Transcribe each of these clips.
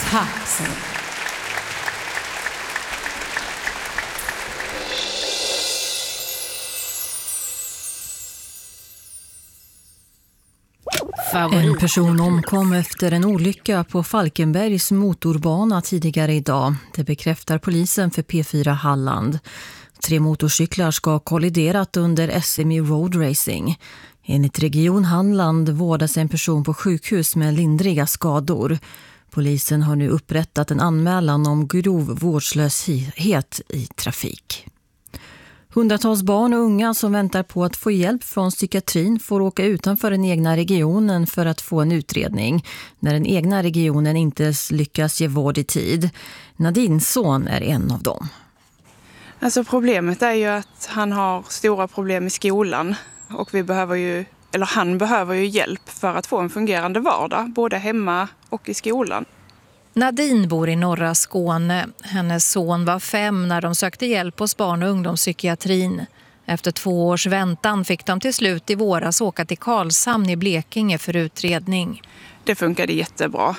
Tack så mycket. En person omkom efter en olycka på Falkenbergs motorbana tidigare idag. Det bekräftar polisen för P4 Halland. 3 motorcyklar ska ha kolliderat under SME Road Racing. Enligt Region Halland vårdas en person på sjukhus med lindriga skador. Polisen har nu upprättat en anmälan om grov vårdslöshet i trafik. Hundratals barn och unga som väntar på att få hjälp från psykiatrin får åka utanför den egna regionen för att få en utredning när den egna regionen inte lyckas ge vård i tid. Nadins son är en av dem. Alltså problemet är ju att han har stora problem i skolan och han behöver ju hjälp för att få en fungerande vardag, både hemma och i skolan. Nadine bor i norra Skåne. Hennes son var 5 när de sökte hjälp hos barn- och ungdomspsykiatrin. Efter 2 års väntan fick de till slut i våras åka till Karlshamn i Blekinge för utredning. Det funkade jättebra.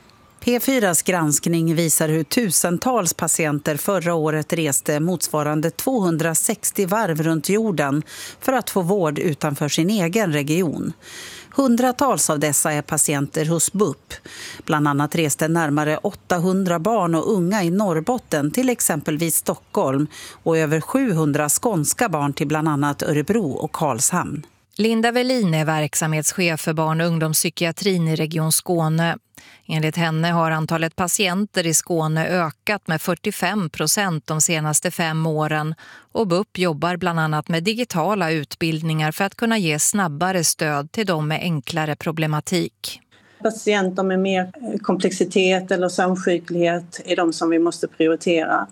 P4s granskning visar hur tusentals patienter förra året reste motsvarande 260 varv runt jorden för att få vård utanför sin egen region. Hundratals av dessa är patienter hos BUP. Bland annat reste närmare 800 barn och unga i Norrbotten till exempelvis Stockholm och över 700 skånska barn till bland annat Örebro och Karlshamn. Linda Velin är verksamhetschef för barn- och ungdomspsykiatrin i Region Skåne. Enligt henne har antalet patienter i Skåne ökat med 45% de senaste 5 åren och BUP jobbar bland annat med digitala utbildningar för att kunna ge snabbare stöd till dem med enklare problematik. Patienter med mer komplexitet eller samsjuklighet är de som vi måste prioritera.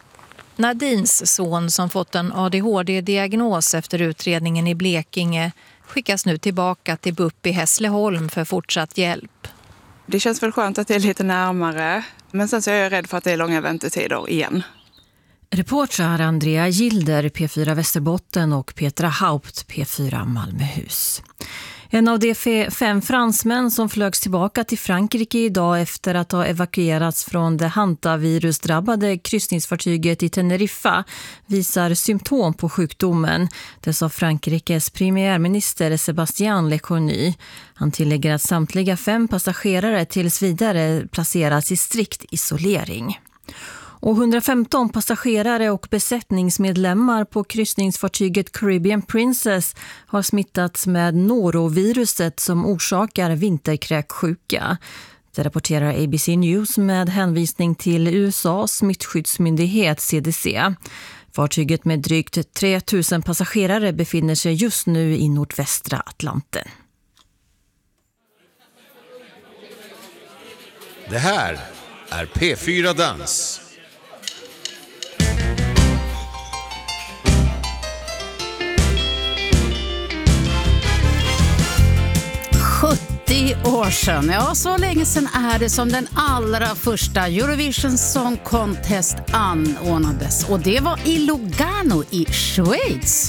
Nadins son som fått en ADHD-diagnos efter utredningen i Blekinge skickas nu tillbaka till BUP i Hässleholm för fortsatt hjälp. Det känns väl skönt att det är lite närmare, men sen så är jag rädd för att det är långa väntetider igen. Reportrar Andrea Gilder, P4 Västerbotten och Petra Haupt, P4 Malmöhus. En av de 5 fransmän som flögs tillbaka till Frankrike idag efter att ha evakuerats från det hantavirusdrabbade kryssningsfartyget i Teneriffa visar symptom på sjukdomen. Det sa Frankrikes premiärminister Sébastien Lecornu. Han tillägger att samtliga 5 passagerare tills vidare placeras i strikt isolering. Och 115 passagerare och besättningsmedlemmar på kryssningsfartyget Caribbean Princess har smittats med noroviruset som orsakar vinterkräksjuka. Det rapporterar ABC News med hänvisning till USAs smittskyddsmyndighet CDC. Fartyget med drygt 3000 passagerare befinner sig just nu i nordvästra Atlanten. Det här är P4 Dans. År sedan. Ja, så länge sedan är det som den allra första Eurovision Song Contest anordnades. Och det var i Lugano i Schweiz.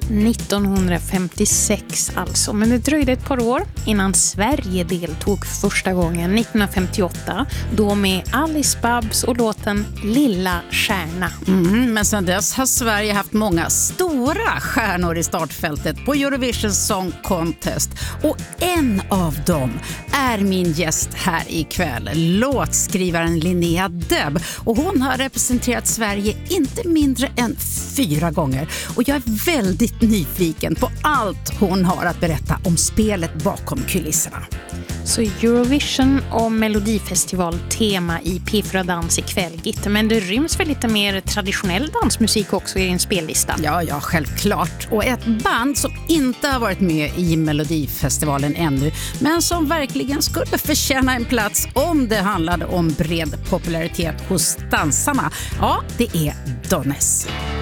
1956 alltså, men det dröjde ett par år innan Sverige deltog första gången 1958, då med Alice Babs och låten Lilla stjärna. Men sedan dess har Sverige haft många stora stjärnor i startfältet på Eurovision Song Contest och en av dem är min gäst här ikväll, låtskrivaren Linnea Deb, och hon har representerat Sverige inte mindre än 4 gånger och jag är väldigt nyfiken på allt hon har att berätta om spelet bakom kulisserna. Så Eurovision och Melodifestival tema i P4 Dans ikväll, Gitte, men det ryms väl lite mer traditionell dansmusik också i din spellista? Ja, självklart. Och ett band som inte har varit med i Melodifestivalen ännu, men som verkligen skulle förtjäna en plats om det handlade om bred popularitet hos dansarna. Ja, det är Donnes.